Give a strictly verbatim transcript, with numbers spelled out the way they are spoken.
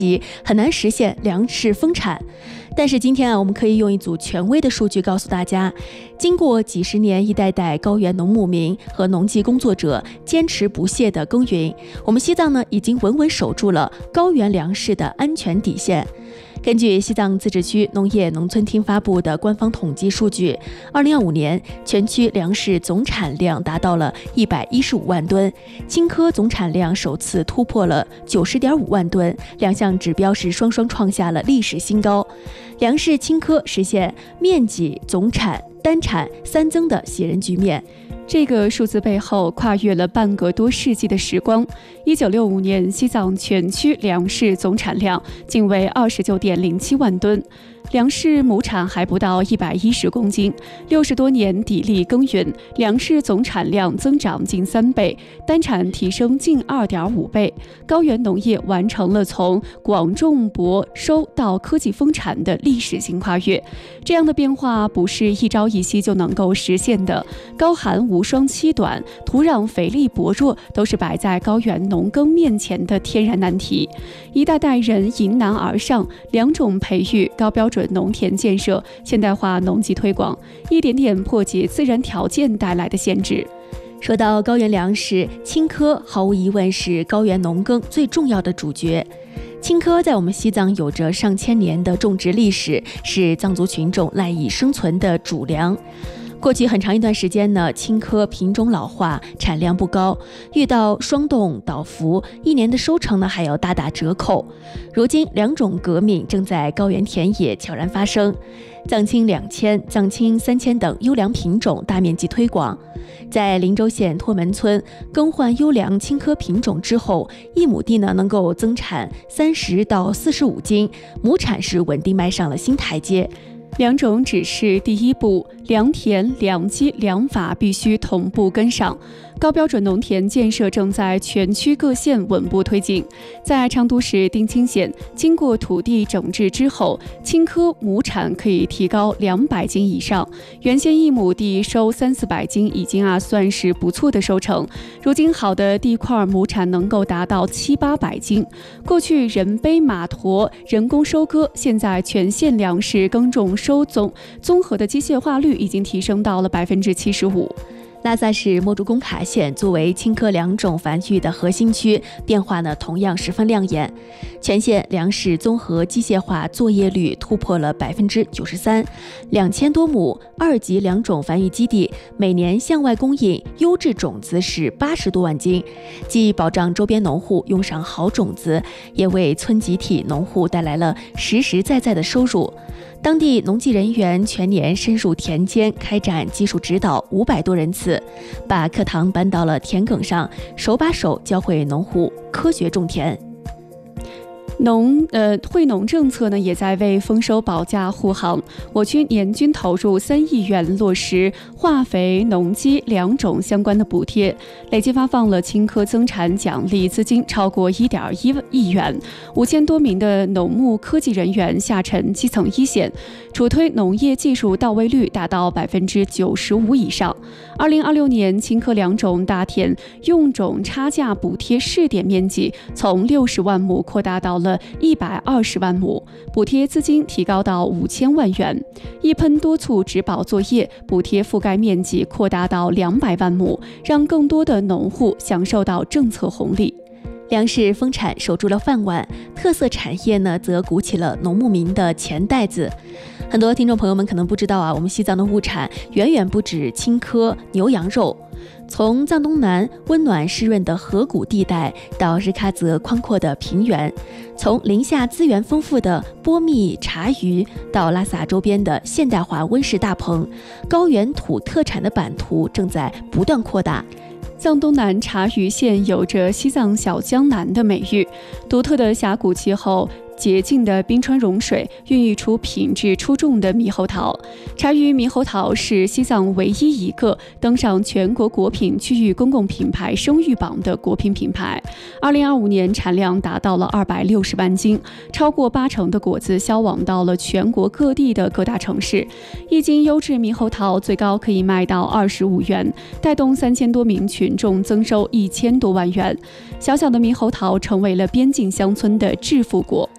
很难实现粮食丰产。但是今天啊，我们可以用一组权威的数据告诉大家，经过几十年一代代高原农牧民和农技工作者坚持不懈的耕耘，我们西藏呢已经稳稳守住了高原粮食的安全底线。根据西藏自治区农业农村厅发布的官方统计数据，二零二五年全区粮食总产量达到了一百一十五万吨，青稞总产量首次突破了九十点五万吨，两项指标是双双创下了历史新高。粮食青稞实现面积、总产、单产三增的喜人局面。 这个数字背后跨越了半个多世纪的时光。一九六五年，西藏全区粮食总产量仅为二十九点零七万吨，粮食亩产还不到一百一十公斤。六十多年砥砺耕耘，粮食总产量增长近三倍，单产提升近二点五倍。高原农业完成了从广种薄收到科技丰产的历史性跨越。这样的变化不是一朝一夕就能够实现的，高寒无霜期短，土壤肥力薄弱，都是摆在高原农耕面前的天然难题。一代代人迎难而上，两种培育、高标准农田建设、现代化农技推广，一点点破解自然条件带来的限制。 说到高原粮食，青稞毫无疑问是高原农耕最重要的主角。青稞在我们西藏有着上千年的种植历史，是藏族群众赖以生存的主粮。过去很长一段时间呢，青稞品种老化，产量不高，遇到霜冻倒伏，一年的收成呢还要大打折扣。如今两种革命正在高原田野悄然发生，藏青两千、藏青三千等优良品种大面积推广。在林州县托门村更换优良青稞品种之后，一亩地呢能够增产三十到四十五斤，亩产是稳定迈上了新台阶。 两种只是第一步，良田、良机、良法必须同步跟上。高标准农田建设正在全区各县稳步推进。在昌都市丁青县，经过土地整治之后，青稞亩产可以提高两百斤以上。原先一亩地收三四百斤，已经啊算是不错的收成。如今好的地块亩产能够达到七八百斤。过去人背马驮、人工收割，现在全县粮食耕种收总综合的机械化率已经提升到了百分之七十五。 拉萨市墨竹工卡县作为青稞两种繁育的核心区，变化呢同样十分亮眼。全县粮食综合机械化作业率突破了百分之九十三，两千多亩二级两种繁育基地，每年向外供应优质种子是八十多万斤，既保障周边农户用上好种子，也为村集体农户带来了实实在在的收入。当地农技人员全年深入田间开展技术指导五百多人次，把课堂搬到了田埂上，手把手教会农户科学种田。 农呃惠农政策呢，也在为丰收保价护航。我区年均投入三亿元落实化肥、农机两种相关的补贴，累计发放了青稞增产奖励资金超过一点一亿元。五千多名的农牧科技人员下沉基层一线，主推农业技术到位率达到百分之九十五以上。二零二六年，青稞两种大田用种差价补贴试点面积从六十万亩扩大到了一百二十万亩，补贴资金提高到五千万元。一喷多促植保作业补贴覆盖面积扩大到两百万亩，让更多的农户享受到政策红利。 粮食丰产守住了饭碗，特色产业呢则鼓起了农牧民的钱袋子。很多听众朋友们可能不知道啊，我们西藏的物产远远不止青稞、牛羊肉。从藏东南温暖湿润的河谷地带到日喀则宽阔的平原，从林下资源丰富的波密茶鱼到拉萨周边的现代化温室大棚，高原土特产的版图正在不断扩大。 藏东南茶鱼县有着西藏小江南的美誉，独特的峡谷气候，洁净的冰川融水孕育出品质出众的猕猴桃。茶鱼猕猴桃是西藏唯一一个登上全国果品区域公共品牌声誉榜的果品品牌。二零二五年产量达到了二百六十万斤，超过八成的果子销往到了全国各地的各大城市。一斤优质猕猴桃最高可以卖到二十五元，带动三千多名群众增收一千多万元。小小的猕猴桃成为了边境乡村的致富果。